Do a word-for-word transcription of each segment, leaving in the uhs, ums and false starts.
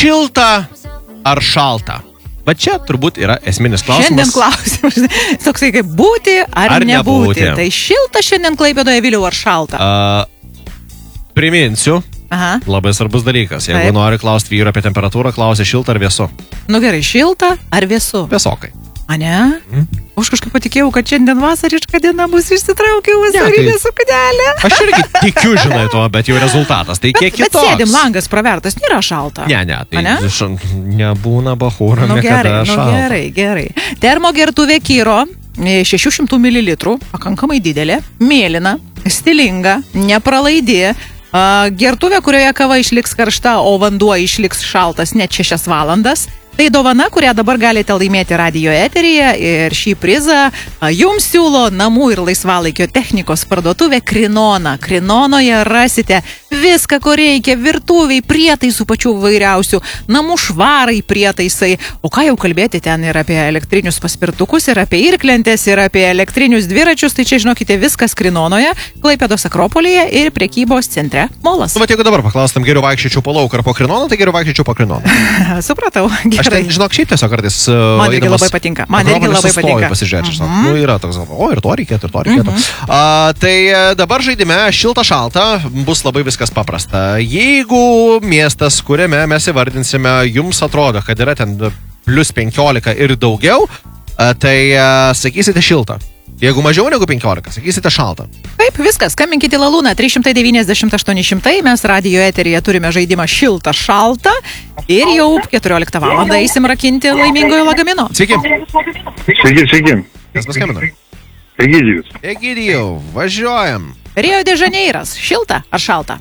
šilta ar šalta? Va čia turbūt yra esminis klausimas. Šiandien klausimas. Toksai kaip būti ar, ar nebūti. nebūti. Tai šilta šiandien Klaipėdoje, Viliau, ar šalta? Uh, priminsiu, Aha. labai svarbus dalykas. Jeigu Taip. nori klausti vyrų apie temperatūrą, klausia šilta ar vėsu. Nu gerai, šilta ar vėsu? Vėsokai. A ne? Mm. Aš kažkaip patikėjau, kad šiandien vasariška diena bus, išsitraukiau vasarinę tai... suknelę. Aš irgi tikiu, žinai, to, bet jau rezultatas. Tai kiek bet, kitoks. bet sėdim, langas pravertas, nėra šalta. Ne, ne, tai ne? Š... nebūna bachūra, nu, niekada gerai, nu, šalta. gerai, gerai. Termogertuvė Kyro, šešių šimtų mililitrų, pakankamai didelė, mėlyna, stilinga, nepralaidi. Gertuvė, kurioje kava išliks karšta, o vanduo išliks šaltas net šešias valandas. Tai dovana, kurią dabar galite laimėti radijo eteryje, ir šį prizą jums siūlo namų ir laisvalaikio technikos parduotuvė Krinona. Krinonoje rasite viską, ko reikia, virtuviai, prietaisų pačių vairiausių, namų švarai prietaisai. O ką jau kalbėti, ten ir apie elektrinius paspirtukus, ir apie irklentes, ir apie elektrinius dviračius. Tai čia, žinokite, viskas Krinonoje, Klaipėdos Akropolyje ir prekybos centre Molas. Nu, bet jeigu dabar paklaustum, geriau vaikščiačiau po lauką ar po Krinoną, tai geriau vaikščiačiau po Krinoną. Supratau. Aš ten, žinok, šiaip tiesiog kartais... Man irgi labai patinka. Man irgi labai patinka. Pasižiūrėti, žinok, mm-hmm. nu, yra toks, o, ir to reikėtų, ir to reikėtų. Mm-hmm. A, tai dabar žaidime šilta šalta, bus labai viskas paprasta. Jeigu miestas, kuriame mes įvardinsime, jums atrodo, kad yra ten plus penkiolika ir daugiau, a, tai a, sakysite šilta. Jeigu mažiau negu penkiolika, sakysite šalta. Taip, viskas, skambinkite Lalūną trys devyniasdešimt aštuoni šimtai, mes radijo eteryje turime žaidimą šilta šalta ir jau keturioliktą valandą eisim rakinti laimingojo lagamino. Sveiki. Sveiki, sveiki. Kas paskambino? Egidijus. Egidijau, važiuojam. Rio de Žaneiras, šilta ar šalta?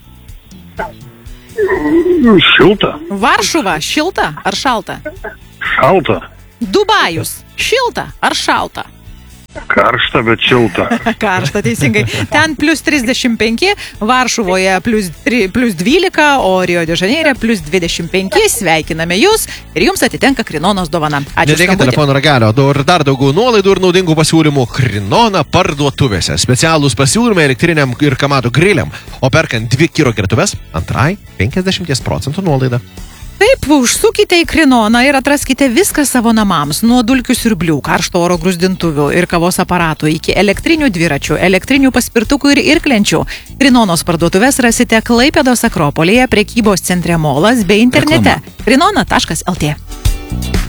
Šilta. Varšuva, šilta ar šalta? Šalta. Dubajus, šilta ar šalta? Karšta, bet šilta. Karšta, teisingai. Ten plus trisdešimt penki, Varšuvoje plus, plus dvylika, o Rio de Žaneire plus dvidešimt penki. Sveikiname jūs ir jums atitenka Krinonos dovana. Ačiū. Nedėkit telefono ragelio, dar daugiau nuolaidų ir naudingų pasiūlymų Krinona parduotuvėse. Specialūs pasiūlymai elektriniam ir kamatų griliam, o perkant dvi Kiro gertuves, antrai penkiasdešimt procentų nuolaida. Taip, užsukite į Krinoną ir atraskite viską savo namams, nuo dulkių siurblių, karšto oro grūzdintuvių ir kavos aparatų iki elektrinių dviračių, elektrinių paspirtukų ir irklenčių. Krinonos parduotuvės rasite Klaipėdos Akropolyje, prekybos centre Molas bei internete krinona taškas lt.